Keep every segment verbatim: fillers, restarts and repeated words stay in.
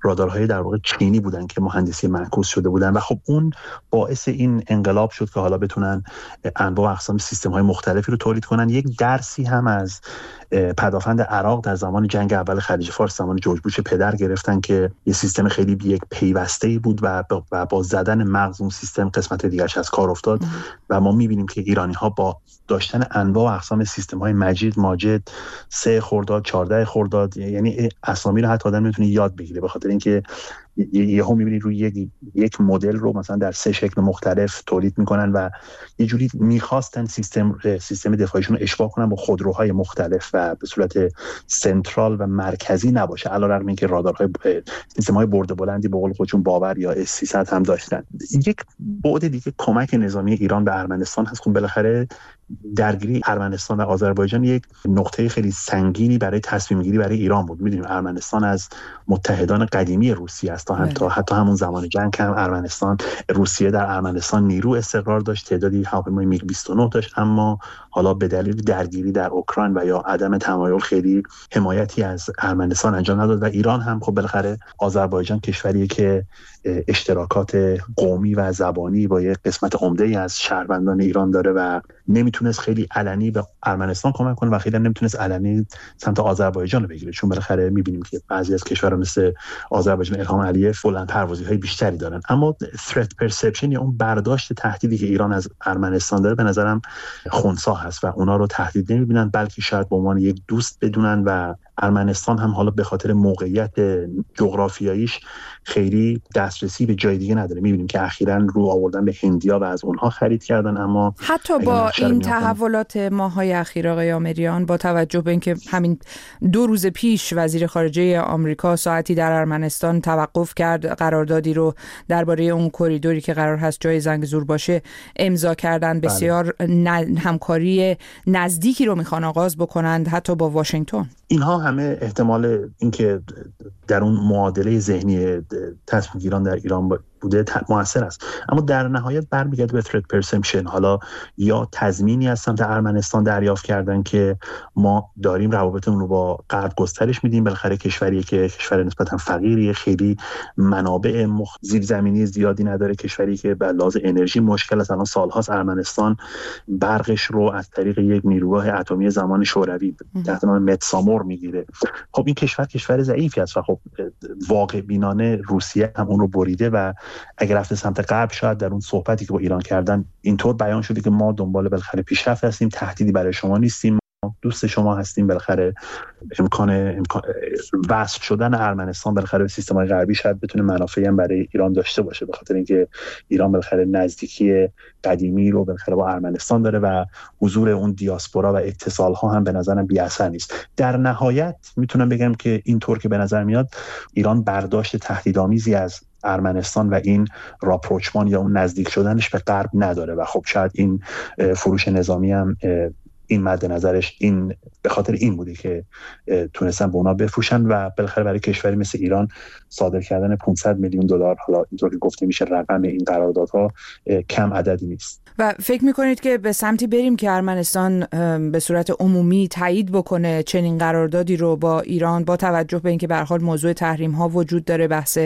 رادارهای در واقع چینی بودن که مهندسی معکوس شده بودن و خب اون باعث این انقلاب شد که حالا بتونن انواع و اقسام سیستم‌های مختلفی رو تولید کنن. یک درسی هم از پدافند عراق در زمان جنگ اول خلیج فارس زمان جورج بوش پدر گرفتن که یه سیستم خیلی یک پیوسته‌ای بود و با, با زدن مغز اون سیستم قسمت دیگرش از کار افتاد ام. و ما می‌بینیم که ایرانی‌ها با داشتن انواع و اقسام سیستم‌های مجید، ماجد، سه خرداد، چهارده خرداد، یعنی اسامی رو حتی آدم میتونه یاد بگیره، به خاطر اینکه یهو می‌بینید روی یک یک مدل رو مثلا در سه شکل مختلف تولید می‌کنن و یه جوری می‌خواستن سیستم سیستم دفاعیشون رو اشباع کنن با خودروهای مختلف و به صورت سنترال و مرکزی نباشه، علیرغم اینکه رادارهای سیستم‌های برد بلندی به قول خودشون باور یا اس سیصد هم داشتن. یک بعد دیگه کمک نظامی ایران به ارمنستان هست. خب بالاخره درگیری ارمنستان و آذربایجان یک نقطه خیلی سنگینی برای تصمیم گیری برای ایران بود. می‌دونیم ارمنستان از متحدان قدیمی روسیه است، تا حتی حتی همون زمان جنگ هم ارمنستان روسیه در ارمنستان نیرو استقرار داشت، تعدادی هواپیمای میگ بیست و نه داشت، اما حالا به دلیل درگیری در اوکراین و یا عدم تمایل خیلی حمایتی از ارمنستان انجام نداد و ایران هم خب بالاخره آذربایجان کشوریه که اشتراکات قومی و زبانی با یک قسمت عمده‌ای از شهروندان ایران داره و نمیتونست خیلی علنی به ارمنستان کمک کنه و خیلی نمیتونست علنی سمت آذربایجان رو بگیره، چون بالاخره میبینیم که بعضی از کشورها مثل آذربایجان الهام علیف بلند پروازی‌های بیشتری دارن. اما threat perception یا اون برداشت تهدیدی که ایران از ارمنستان داره به نظرم خنثی هست و اونا رو تهدید نمیبینن، بلکه شاید به عنوان یک دوست بدونن و ارمنستان هم حالا به خاطر موقعیت جغرافیاییش خیلی دسترسی به جای دیگه نداره. می‌بینیم که اخیراً رو آوردن به هندیا و از اونها خرید کردن، اما حتی با این تحولات ماه‌های اخیر آقای آمریان، با توجه به اینکه همین دو روز پیش وزیر خارجه آمریکا ساعتی در ارمنستان توقف کرد، قراردادی رو درباره اون کریدوری که قرار هست جای زنگزور باشه امضا کردن، بسیار ن... همکاری نزدیکی رو میخوان آغاز بکنند حتی با واشنگتن. اینها همه احتمال اینکه در اون معادله ذهنی تصمیم گیران در ایران بوده موثر است، اما در نهایت برمیگرده به threat perception. حالا یا تضمینی از سمت ارمنستان دریافت کردن که ما داریم روابطمون رو با غرب گسترش میدیم، بالاخره کشوریه که کشور نسبتا فقیریه، خیلی منابع مخ... زیرزمینی زیادی نداره، کشوری که به لحاظ انرژی مشکل است. الان سالهاست ارمنستان برقش رو از طریق یک نیروگاه اتمی زمان شوروی تحت نام متسامور میگیره. خب این کشور کشور ضعیفی است و خب واقع بینانه روسیه هم اون رو بریده و اگر رفته سمت غرب شاید در اون صحبتی که با ایران کردن اینطور بیان شده که ما دنبال بالاخره پیشرفت هستیم، تهدیدی برای شما نیستیم، دوست شما هستیم. بالاخره امکان امکان وصل شدن ارمنستان بالاخره به سیستم‌های غربی شاید بتونه منافعی هم برای ایران داشته باشه، به خاطر اینکه ایران بالاخره نزدیکی قدیمی رو بالاخره با ارمنستان داره و حضور اون دیاسپورا و اتصال‌ها هم به نظرم بی اثر نیست. در نهایت میتونم بگم که اینطور که به نظر میاد ایران برداشت تهدیدآمیزی از ارمنستان و این راپروچمان یا اون نزدیک شدنش به غرب نداره و خب شاید این فروش نظامی هم این مد نظرش این به خاطر این بوده که تونستن به اونا بفروشن و بالاخره برای کشوری مثل ایران صادر کردن پانصد میلیون دلار، حالا اینطور که گفته میشه رقم این قراردادها کم عددی نیست. و فکر میکنید که به سمتی بریم که ارمنستان به صورت عمومی تایید بکنه چنین قراردادی رو با ایران، با توجه به اینکه به هر حال موضوع تحریم ها وجود داره، بحث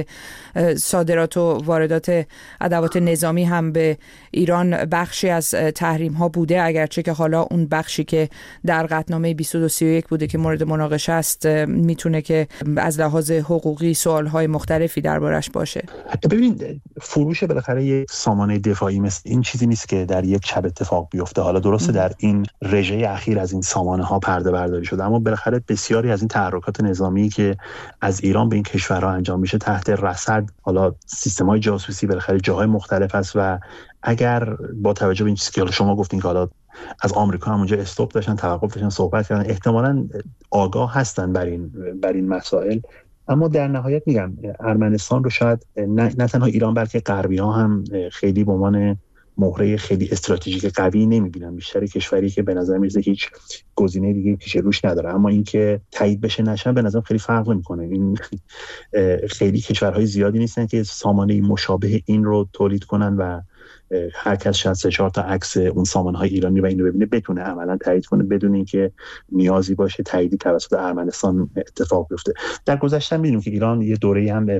صادرات و واردات ادوات نظامی هم به ایران بخشی از تحریم ها بوده، اگرچه که حالا اون بخشی که در قطعنامه بیست و دو سی و یک بوده که مورد مناقشه است میتونه که از لحاظ حقوقی سوالهای مختلفی دربارش باشه. ببینید فروش بالاخره یک سامانه دفاعی مثل این چیزی نیست که در یک شب اتفاق بیفته. حالا درسته در این رژه اخیر از این سامانه ها پرده برداری شده، اما بالاخره بسیاری از این تحرکات نظامی که از ایران به این کشورها انجام میشه تحت رصد حالا سیستم‌های جاسوسی بالاخره جاهای مختلف است و اگر با توجه به این چیزی که شما گفتین که حالا از آمریکا هم اونجا استاپ داشتن، توقف داشتن، صحبت کردن، احتمالاً آگاه هستن بر این بر این مسائل. اما در نهایت میگم ارمنستان رو شاید نه, نه تنها ایران بلکه غربی‌ها هم خیلی به عنوان مهره خیلی استراتژیک قوی نمیبینن، بیشتر کشوری که به نظر میاد هیچ گزینه دیگه پیش روش نداره، اما اینکه تایید بشه نشه به نظر خیلی فرق نمیکنه. این خیلی کشورهای زیادی نیستن که سامانه مشابه این رو تولید کنن و هر کس شاید سه چهار تا عکس اون سامانه‌های ایرانی و اینو ببینه بتونه عملاً تایید کنه بدون اینکه نیازی باشه تاییدی توسط ارمنستان اتفاق بیفته. در گذشته می‌دونیم که ایران یه دوره‌ای هم